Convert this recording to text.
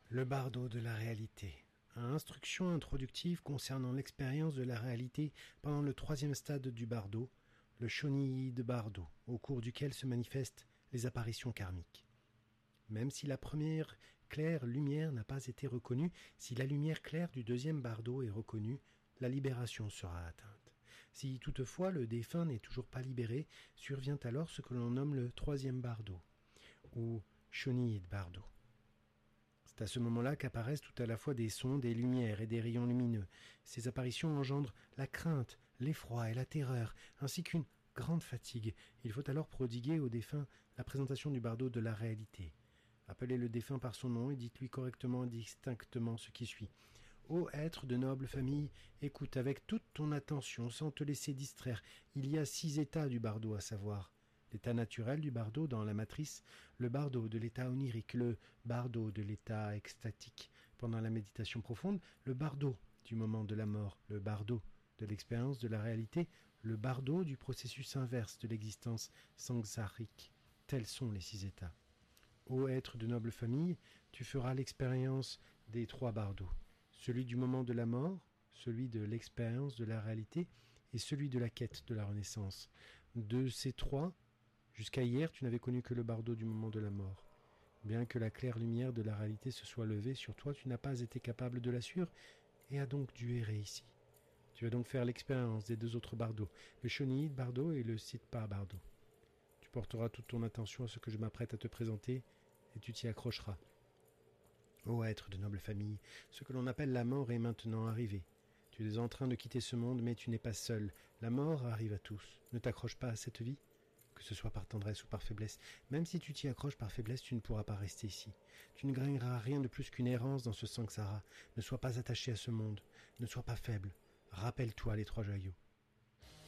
Le bardo de la réalité. Instruction introductive concernant l'expérience de la réalité pendant le troisième stade du bardo, le Shonii de bardo, au cours duquel se manifestent les apparitions karmiques. Même si la première claire lumière n'a pas été reconnue, si la lumière claire du deuxième bardo est reconnue, la libération sera atteinte. Si toutefois le défunt n'est toujours pas libéré, survient alors ce que l'on nomme le troisième bardo, ou Shonii de bardo. C'est à ce moment-là qu'apparaissent tout à la fois des sons, des lumières et des rayons lumineux. Ces apparitions engendrent la crainte, l'effroi et la terreur, ainsi qu'une grande fatigue. Il faut alors prodiguer au défunt la présentation du bardo de la réalité. Appelez le défunt par son nom et dites-lui correctement et distinctement ce qui suit. Ô être de noble famille, écoute avec toute ton attention, sans te laisser distraire. Il y a 6 états du bardo à savoir. L'état naturel du bardo dans la matrice, le bardo de l'état onirique, le bardo de l'état extatique pendant la méditation profonde, le bardo du moment de la mort, le bardo de l'expérience de la réalité, le bardo du processus inverse de l'existence samsarique. Tels sont les 6 états. Ô être de noble famille, tu feras l'expérience des 3 bardos, celui du moment de la mort, celui de l'expérience de la réalité et celui de la quête de la renaissance. De ces 3, jusqu'à hier, tu n'avais connu que le bardo du moment de la mort. Bien que la claire lumière de la réalité se soit levée sur toi, tu n'as pas été capable de la suivre et as donc dû errer ici. Tu vas donc faire l'expérience des 2 autres bardos, le Shonii bardo et le Sitpa bardo. Tu porteras toute ton attention à ce que je m'apprête à te présenter et tu t'y accrocheras. Ô être de noble famille, ce que l'on appelle la mort est maintenant arrivé. Tu es en train de quitter ce monde, mais tu n'es pas seul. La mort arrive à tous. Ne t'accroche pas à cette vie, que ce soit par tendresse ou par faiblesse. Même si tu t'y accroches par faiblesse, tu ne pourras pas rester ici. Tu ne gagneras rien de plus qu'une errance dans ce samsara. Ne sois pas attaché à ce monde. Ne sois pas faible. Rappelle-toi les 3 joyaux.